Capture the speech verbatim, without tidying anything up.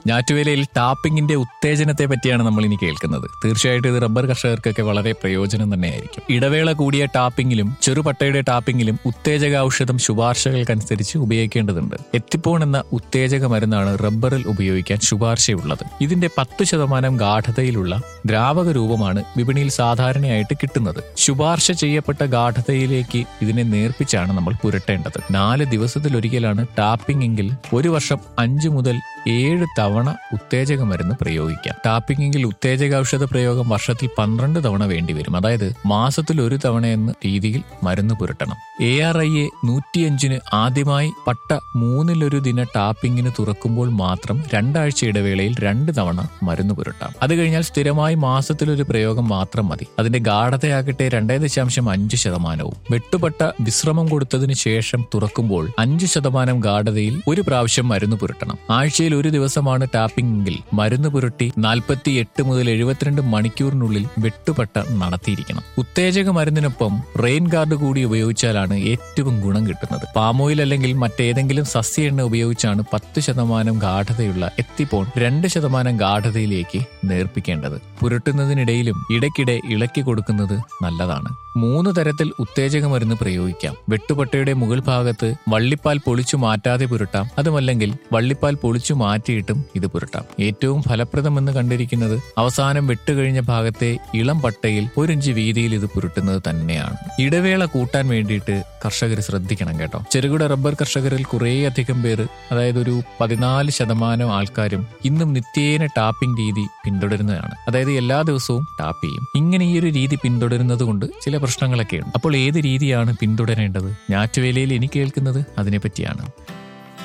ഞാറ്റുവേലയിൽ ടാപ്പിംഗിന്റെ ഉത്തേജനത്തെ പറ്റിയാണ് നമ്മൾ ഇനി കേൾക്കുന്നത്. തീർച്ചയായിട്ടും ഇത് റബ്ബർ കർഷകർക്കൊക്കെ വളരെ പ്രയോജനം തന്നെയായിരിക്കും. ഇടവേള കൂടിയ ടാപ്പിംഗിലും ചെറുപട്ടയുടെ ടാപ്പിംഗിലും ഉത്തേജക ഔഷധം ശുപാർശകൾക്കനുസരിച്ച് ഉപയോഗിക്കേണ്ടതുണ്ട്. എത്തിപ്പോൺ എന്ന ഉത്തേജക മരുന്നാണ് റബ്ബറിൽ ഉപയോഗിക്കാൻ ശുപാർശയുള്ളത്. ഇതിന്റെ പത്ത് ശതമാനം ഗാഠതയിലുള്ള ദ്രാവക രൂപമാണ് വിപണിയിൽ സാധാരണയായിട്ട് കിട്ടുന്നത്. ശുപാർശ ചെയ്യപ്പെട്ട ഗാഠതയിലേക്ക് ഇതിനെ നേർപ്പിച്ചാണ് നമ്മൾ പുരട്ടേണ്ടത്. നാല് ദിവസത്തിലൊരിക്കലാണ് ടാപ്പിംഗ് എങ്കിൽ ഒരു വർഷം അഞ്ചു മുതൽ ഏഴ് തവണ ഉത്തേജക മരുന്ന് പ്രയോഗിക്കാം. ടാപ്പിംഗിൽ ഉത്തേജക ഔഷധ പ്രയോഗം വർഷത്തിൽ പന്ത്രണ്ട് തവണ വേണ്ടിവരും. അതായത് മാസത്തിൽ ഒരു തവണ എന്ന രീതിയിൽ മരുന്ന് പുരട്ടണം. എ ആർ ഐ എ നൂറ്റിയഞ്ചിന് ആദ്യമായി പട്ട മൂന്നിലൊരു ദിന ടാപ്പിംഗിന് തുറക്കുമ്പോൾ മാത്രം രണ്ടാഴ്ച ഇടവേളയിൽ രണ്ട് തവണ മരുന്ന് പുരട്ടാം. അത് കഴിഞ്ഞാൽ സ്ഥിരമായി മാസത്തിലൊരു പ്രയോഗം മാത്രം മതി. അതിന്റെ ഗാഠതയാകട്ടെ രണ്ടേ ദശാംശം അഞ്ച് ശതമാനവും. വെട്ടുപട്ട വിശ്രമം കൊടുത്തതിന് ശേഷം തുറക്കുമ്പോൾ അഞ്ച് ശതമാനം ഗാഠതയിൽ ഒരു പ്രാവശ്യം മരുന്ന് പുരട്ടണം. ആഴ്ചയിൽ ഒരു ദിവസമാണ് ടാപ്പിംഗിൽ മരുന്ന് പുരട്ടി നാൽപ്പത്തി എട്ട് മുതൽ എഴുപത്തിരണ്ട് മണിക്കൂറിനുള്ളിൽ വെട്ടുപട്ട നടത്തിയിരിക്കണം. ഉത്തേജക മരുന്നിനൊപ്പം റെയിൻ ഗാർഡ് കൂടി ഉപയോഗിച്ചാലാണ് ഏറ്റവും ഗുണം കിട്ടുന്നത്. പാമോയിൽ അല്ലെങ്കിൽ മറ്റേതെങ്കിലും സസ്യ എണ്ണ ഉപയോഗിച്ചാണ് പത്ത് ശതമാനം ഗാഠതയുള്ള എത്തിപ്പോൺ രണ്ട് ശതമാനം ഗാഠതയിലേക്ക് നേർപ്പിക്കേണ്ടത്. പുരട്ടുന്നതിനിടയിലും ഇടയ്ക്കിടെ ഇളക്കി കൊടുക്കുന്നത് നല്ലതാണ്. മൂന്ന് തരത്തിൽ ഉത്തേജക മരുന്ന് പ്രയോഗിക്കാം. വെട്ടുപട്ടയുടെ മുകൾ ഭാഗത്ത് വള്ളിപ്പാൽ പൊളിച്ചു മാറ്റാതെ പുരട്ടാം. അതുമല്ലെങ്കിൽ വള്ളിപ്പാൽ പൊളിച്ചു മാറ്റിയിട്ടും ഇത് പുരട്ടാം. ഏറ്റവും ഫലപ്രദമെന്ന് കണ്ടിരിക്കുന്നത് അവസാനം വെട്ടുകഴിഞ്ഞ ഭാഗത്തെ ഇളം പട്ടയിൽ ഒരിഞ്ച് വീതിയിൽ ഇത് പുരട്ടുന്നത് തന്നെയാണ്. ഇടവേള കൂട്ടാൻ വേണ്ടിയിട്ട് കർഷകർ ശ്രദ്ധിക്കണം കേട്ടോ. ചെറുകിട റബ്ബർ കർഷകരിൽ കുറേയധികം പേര്, അതായത് ഒരു പതിനാല് ശതമാനം ആൾക്കാരും ഇന്നും നിത്യേന ടാപ്പിംഗ് രീതി പിന്തുടരുന്നതാണ്. അതായത് എല്ലാ ദിവസവും ടാപ്പ് ചെയ്യും. ഇങ്ങനെ ഈ ഒരു രീതി പിന്തുടരുന്നത് കൊണ്ട് ചില പ്രശ്നങ്ങളൊക്കെ ഉണ്ട്. അപ്പോൾ ഏത് രീതിയാണ് പിന്തുടരേണ്ടത്? ഞാറ്റുവേലയിൽ എനിക്ക് കേൾക്കുന്നത് അതിനെപ്പറ്റിയാണ്.